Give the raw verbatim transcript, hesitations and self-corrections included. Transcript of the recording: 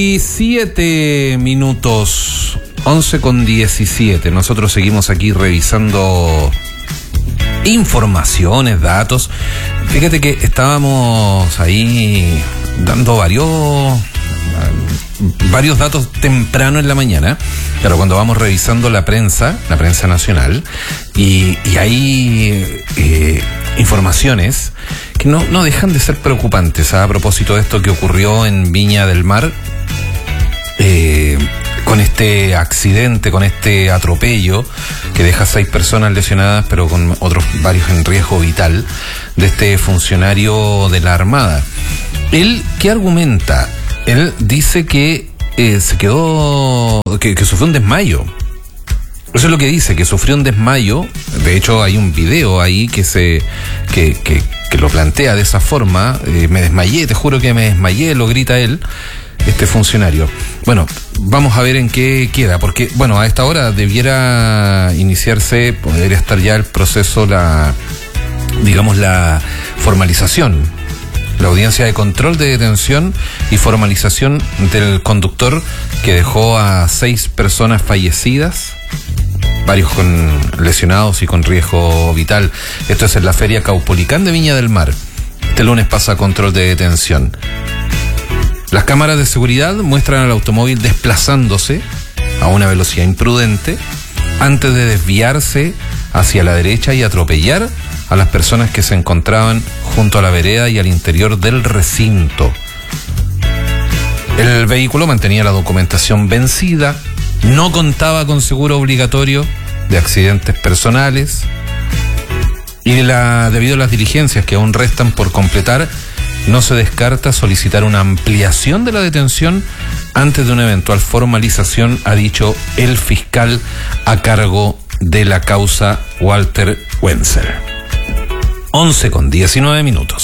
diecisiete minutos, once con diecisiete. Nosotros seguimos aquí revisando informaciones, datos. Fíjate que estábamos ahí dando varios varios datos temprano en la mañana. Claro, cuando vamos revisando la prensa, la prensa nacional, y, y hay eh, informaciones que no, no dejan de ser preocupantes, ¿eh? A propósito de esto que ocurrió en Viña del Mar, eh, con este accidente, con este atropello que deja seis personas lesionadas, pero con otros varios en riesgo vital, de este funcionario de la Armada. ¿Él qué argumenta? Él dice que eh, se quedó, que, que sufrió un desmayo. Eso es lo que dice, que sufrió un desmayo. De hecho, hay un video ahí que se que, que, que lo plantea de esa forma. Eh, me desmayé, te juro que me desmayé, lo grita él, este funcionario. Bueno, vamos a ver en qué queda, porque, bueno, a esta hora debiera iniciarse, podría estar ya el proceso, la, digamos, la formalización, la audiencia de control de detención y formalización del conductor que dejó a seis personas fallecidas, varios con lesionados y con riesgo vital. Esto es en la Feria Caupolicán de Viña del Mar. Este lunes pasa a control de detención. Las cámaras de seguridad muestran al automóvil desplazándose a una velocidad imprudente antes de desviarse hacia la derecha y atropellar a las personas que se encontraban junto a la vereda y al interior del recinto. El vehículo mantenía la documentación vencida, no contaba con seguro obligatorio de accidentes personales y la, debido a las diligencias que aún restan por completar, no se descarta solicitar una ampliación de la detención antes de una eventual formalización, ha dicho el fiscal a cargo de la causa, Walter Wenzel. once con diecinueve minutos.